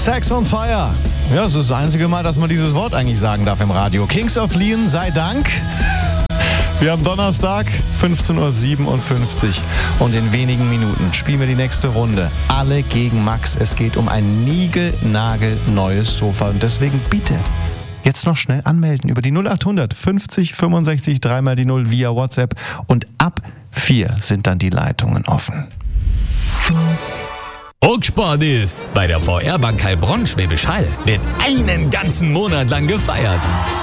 Sex on Fire. Ja, es ist das einzige Mal, dass man dieses Wort eigentlich sagen darf im Radio. Kings of Leon, sei Dank. Wir haben Donnerstag, 15.57 Uhr und in wenigen Minuten spielen wir die nächste Runde. Alle gegen Max. Es geht um ein niegelnagelneues Sofa und deswegen bitte jetzt noch schnell anmelden über die 0800 50 65 3 die 0 via WhatsApp und ab 4 sind dann die Leitungen offen. Sport ist. Bei der VR-Bank Heilbronn Schwäbisch Hall wird einen ganzen Monat lang gefeiert.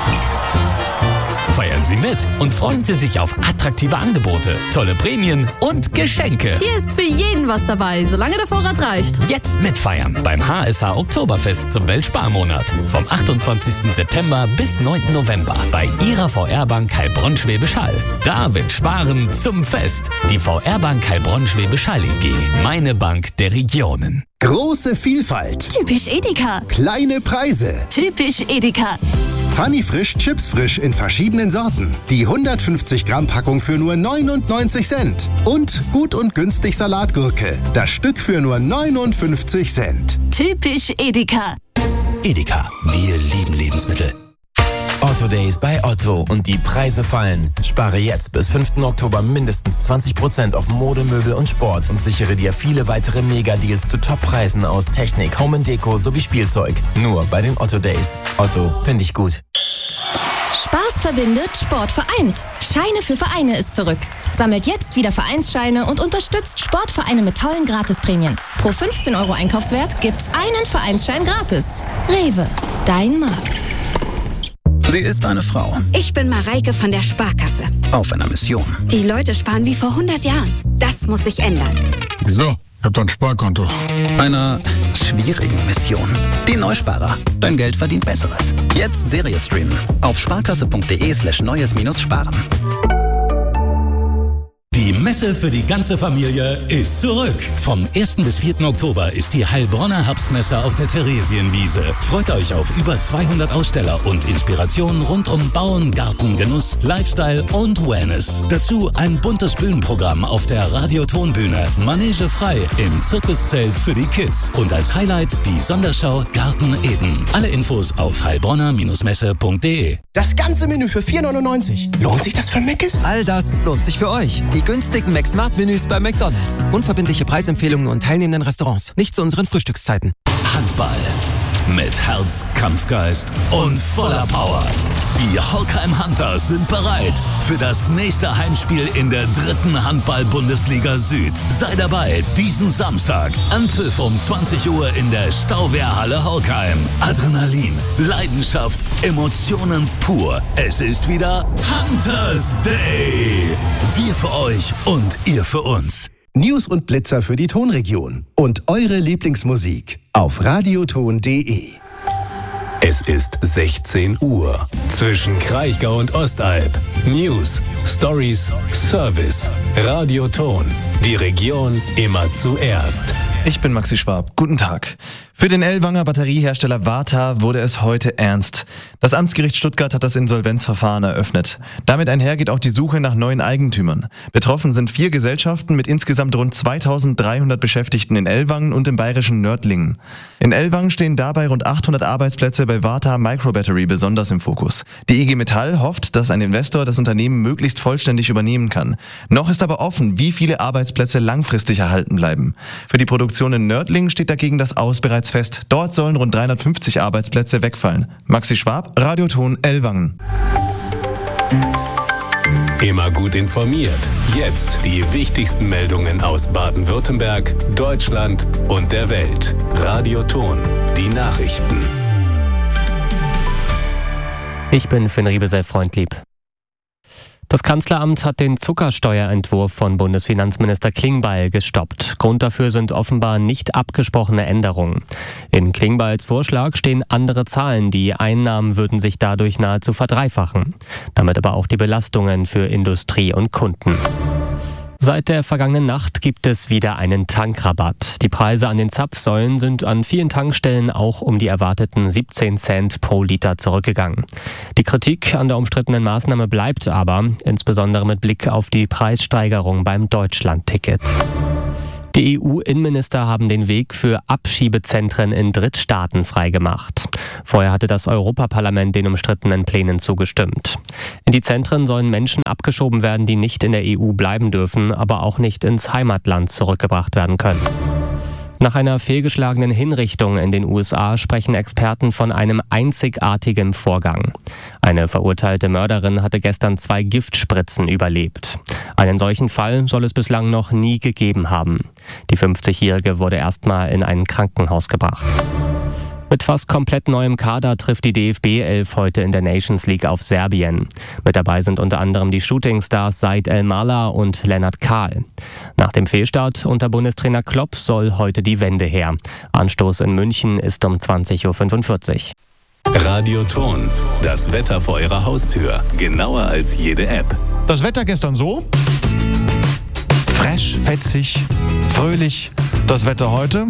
Feiern Sie mit und freuen Sie sich auf attraktive Angebote, tolle Prämien und Geschenke. Hier ist für jeden was dabei, solange der Vorrat reicht. Jetzt mitfeiern beim HSH Oktoberfest zum Weltsparmonat. Vom 28. September bis 9. November bei Ihrer VR-Bank Heilbronn Schwäbisch Hall. Da wird Sparen zum Fest. Die VR-Bank Heilbronn Schwäbisch Hall EG. Meine Bank der Regionen. Große Vielfalt. Typisch Edeka. Kleine Preise. Typisch Edeka. Funny Frisch, Chips frisch in verschiedenen Sorten. Die 150 Gramm Packung für nur 99 Cent. Und gut und günstig Salatgurke. Das Stück für nur 59 Cent. Typisch Edeka. Edeka, wir lieben Lebensmittel. Otto Days bei Otto und die Preise fallen. Spare jetzt bis 5. Oktober mindestens 20% auf Mode, Möbel und Sport und sichere dir viele weitere Megadeals zu Toppreisen aus Technik, Home & Deko sowie Spielzeug. Nur bei den Otto Days. Otto, finde ich gut. Spaß verbindet, Sport vereint. Scheine für Vereine ist zurück. Sammelt jetzt wieder Vereinsscheine und unterstützt Sportvereine mit tollen Gratisprämien. Pro 15 € Einkaufswert gibt's einen Vereinsschein gratis. Rewe, dein Markt. Sie ist eine Frau. Ich bin Mareike von der Sparkasse. Auf einer Mission. Die Leute sparen wie vor 100 Jahren. Das muss sich ändern. Wieso? Ich hab doch ein Sparkonto. Einer schwierigen Mission. Die Neusparer. Dein Geld verdient Besseres. Jetzt Serie streamen. Auf sparkasse.de/neues-sparen. Die Messe für die ganze Familie ist zurück. Vom 1. bis 4. Oktober ist die Heilbronner Herbstmesse auf der Theresienwiese. Freut euch auf über 200 Aussteller und Inspirationen rund um Bauen, Garten, Genuss, Lifestyle und Wellness. Dazu ein buntes Bühnenprogramm auf der Radiotonbühne, Manege frei im Zirkuszelt für die Kids und als Highlight die Sonderschau Garten Eden. Alle Infos auf heilbronner-messe.de. Das ganze Menü für 4,99. Lohnt sich das für Mc's? All das lohnt sich für euch. Die günstigen McSmart-Menüs bei McDonald's. Unverbindliche Preisempfehlungen und teilnehmenden Restaurants. Nicht zu unseren Frühstückszeiten. Handball. Mit Herz, Kampfgeist und voller Power. Die Horkheim Hunters sind bereit für das nächste Heimspiel in der 3. Handball-Bundesliga Süd. Sei dabei diesen Samstag. Anpfiff um 20 Uhr in der Stauwehrhalle Horkheim. Adrenalin, Leidenschaft, Emotionen pur. Es ist wieder Hunters Day. Wir für euch und ihr für uns. News und Blitzer für die Tonregion. Und eure Lieblingsmusik auf radioton.de. Es ist 16 Uhr. Zwischen Kraichgau und Ostalb. News, Stories, Service. Radioton. Die Region immer zuerst. Ich bin Maxi Schwab. Guten Tag. Für den Ellwanger Batteriehersteller Varta wurde es heute ernst. Das Amtsgericht Stuttgart hat das Insolvenzverfahren eröffnet. Damit einher geht auch die Suche nach neuen Eigentümern. Betroffen sind 4 Gesellschaften mit insgesamt rund 2300 Beschäftigten in Ellwangen und im bayerischen Nördlingen. In Ellwangen stehen dabei rund 800 Arbeitsplätze bei Varta Microbattery besonders im Fokus. Die IG Metall hofft, dass ein Investor das Unternehmen möglichst vollständig übernehmen kann. Noch ist aber offen, wie viele Arbeitsplätze langfristig erhalten bleiben. Für die Produktion in Nördlingen steht dagegen das Aus bereits fest. Dort sollen rund 350 Arbeitsplätze wegfallen. Maxi Schwab, Radioton Ellwangen. Immer gut informiert. Jetzt die wichtigsten Meldungen aus Baden-Württemberg, Deutschland und der Welt. Radioton, die Nachrichten. Ich bin Finn Riebesell, freundlieb. Das Kanzleramt hat den Zuckersteuerentwurf von Bundesfinanzminister Klingbeil gestoppt. Grund dafür sind offenbar nicht abgesprochene Änderungen. In Klingbeils Vorschlag stehen andere Zahlen. Die Einnahmen würden sich dadurch nahezu verdreifachen. Damit aber auch die Belastungen für Industrie und Kunden. Seit der vergangenen Nacht gibt es wieder einen Tankrabatt. Die Preise an den Zapfsäulen sind an vielen Tankstellen auch um die erwarteten 17 Cent pro Liter zurückgegangen. Die Kritik an der umstrittenen Maßnahme bleibt aber, insbesondere mit Blick auf die Preissteigerung beim Deutschland-Ticket. Die EU-Innenminister haben den Weg für Abschiebezentren in Drittstaaten freigemacht. Vorher hatte das Europaparlament den umstrittenen Plänen zugestimmt. In die Zentren sollen Menschen abgeschoben werden, die nicht in der EU bleiben dürfen, aber auch nicht ins Heimatland zurückgebracht werden können. Nach einer fehlgeschlagenen Hinrichtung in den USA sprechen Experten von einem einzigartigen Vorgang. Eine verurteilte Mörderin hatte gestern 2 Giftspritzen überlebt. Einen solchen Fall soll es bislang noch nie gegeben haben. Die 50-Jährige wurde erstmal in ein Krankenhaus gebracht. Mit fast komplett neuem Kader trifft die DFB-11 heute in der Nations League auf Serbien. Mit dabei sind unter anderem die Shootingstars Said El-Mala und Lennart Kahl. Nach dem Fehlstart unter Bundestrainer Klopp soll heute die Wende her. Anstoß in München ist um 20.45 Uhr. Radioton, das Wetter vor Ihrer Haustür. Genauer als jede App. Das Wetter gestern so? Fresh, fetzig, fröhlich. Das Wetter heute?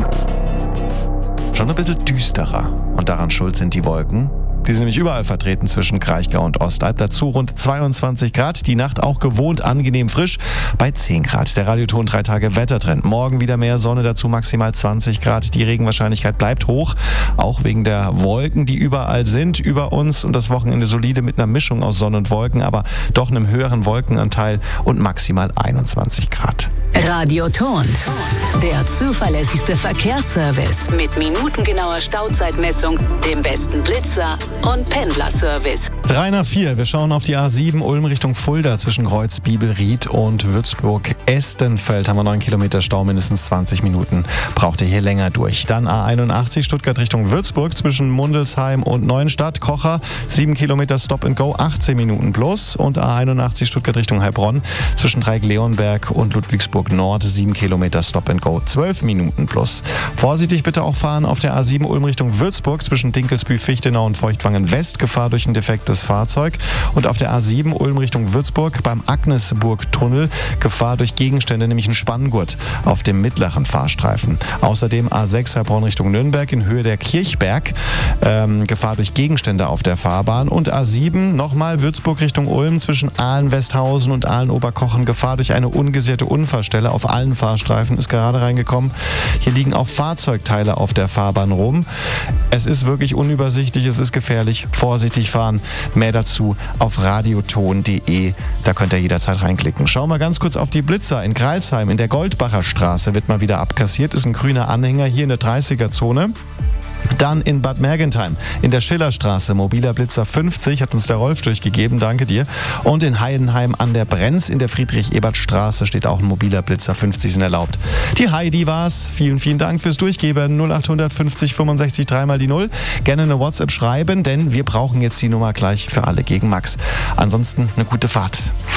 Schon ein bisschen düsterer. Und daran schuld sind die Wolken. Die sind nämlich überall vertreten zwischen Kraichgau und Ostalb. Dazu rund 22 Grad. Die Nacht auch gewohnt angenehm frisch bei 10 Grad. Der Radioton 3 Tage Wettertrend. Morgen wieder mehr Sonne, dazu maximal 20 Grad. Die Regenwahrscheinlichkeit bleibt hoch. Auch wegen der Wolken, die überall sind über uns. Und das Wochenende solide mit einer Mischung aus Sonne und Wolken, aber doch einem höheren Wolkenanteil und maximal 21 Grad. Radioton, der zuverlässigste Verkehrsservice mit minutengenauer Stauzeitmessung, dem besten Blitzer und Pendlerservice. 3 nach 4. Wir schauen auf die A7 Ulm Richtung Fulda zwischen Kreuz, Biebelried und Würzburg-Estenfeld. Haben wir 9 Kilometer Stau, mindestens 20 Minuten. Braucht ihr hier länger durch. Dann A81 Stuttgart Richtung Würzburg zwischen Mundelsheim und Neuenstadt. Kocher 7 Kilometer Stop and Go, 18 Minuten plus. Und A81 Stuttgart Richtung Heilbronn zwischen Dreieck-Leonberg und Ludwigsburg Nord 7 Kilometer Stop and Go, 12 Minuten plus. Vorsichtig bitte auch fahren auf der A7 Ulm Richtung Würzburg zwischen Dinkelsbühl, Fichtenau und Feuchtwangen West. Gefahr durch ein defektes Fahrzeug. Und auf der A7 Ulm Richtung Würzburg beim Agnesburg-Tunnel Gefahr durch Gegenstände, nämlich ein Spanngurt auf dem mittleren Fahrstreifen. Außerdem A6 Heilbronn Richtung Nürnberg in Höhe der Kirchberg. Gefahr durch Gegenstände auf der Fahrbahn. Und A7 nochmal Würzburg Richtung Ulm zwischen Aalen-Westhausen und Aalen-Oberkochen. Gefahr durch eine ungesicherte Unfallstelle auf allen Fahrstreifen ist gerade reingekommen. Hier liegen auch Fahrzeugteile auf der Fahrbahn rum. Es ist wirklich unübersichtlich, es ist gefährlich. Vorsichtig fahren. Mehr dazu auf radioton.de. Da könnt ihr jederzeit reinklicken. Schauen wir ganz kurz auf die Blitzer. In Greilsheim in der Goldbacher Straße wird mal wieder abkassiert. Ist ein grüner Anhänger hier in der 30er-Zone. Dann in Bad Mergentheim in der Schillerstraße, mobiler Blitzer 50, hat uns der Rolf durchgegeben, danke dir. Und in Heidenheim an der Brenz in der Friedrich-Ebert-Straße steht auch ein mobiler Blitzer 50, sind erlaubt. Die Heidi war's. Vielen, vielen Dank fürs Durchgeben. 0800 50 65 3 mal die 0. Gerne eine WhatsApp schreiben, denn wir brauchen jetzt die Nummer gleich für alle gegen Max. Ansonsten eine gute Fahrt.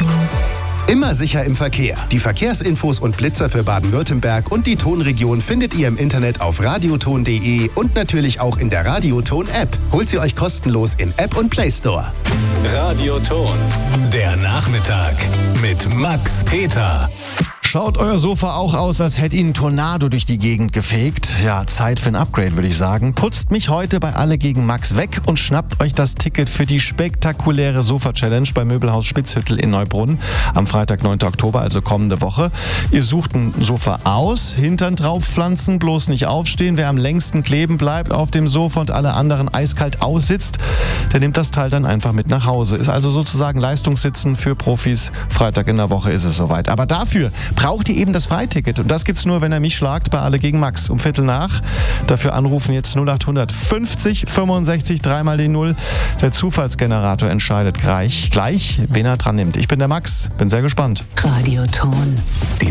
Immer sicher im Verkehr. Die Verkehrsinfos und Blitzer für Baden-Württemberg und die Tonregion findet ihr im Internet auf radioton.de und natürlich auch in der Radioton-App. Holt sie euch kostenlos in App und Play Store. Radioton, der Nachmittag mit Max Peter. Schaut euer Sofa auch aus, als hätte ihn ein Tornado durch die Gegend gefegt? Ja, Zeit für ein Upgrade, würde ich sagen. Putzt mich heute bei Alle gegen Max weg und schnappt euch das Ticket für die spektakuläre Sofa-Challenge bei Möbelhaus Spitzhüttel in Neubrunn am Freitag, 9. Oktober, also kommende Woche. Ihr sucht ein Sofa aus, Hintern draufpflanzen, bloß nicht aufstehen. Wer am längsten kleben bleibt auf dem Sofa und alle anderen eiskalt aussitzt, der nimmt das Teil dann einfach mit nach Hause. Ist also sozusagen Leistungssitzen für Profis. Freitag in der Woche ist es soweit. Aber dafür braucht ihr eben das Freiticket. Und das gibt's nur, wenn ihr mich schlagt bei Alle gegen Max um 7:15. Dafür anrufen jetzt 0800 50 65 3 mal die 0. Der Zufallsgenerator entscheidet gleich, wen er dran nimmt. Ich bin der Max, bin sehr gespannt. Radioton. Die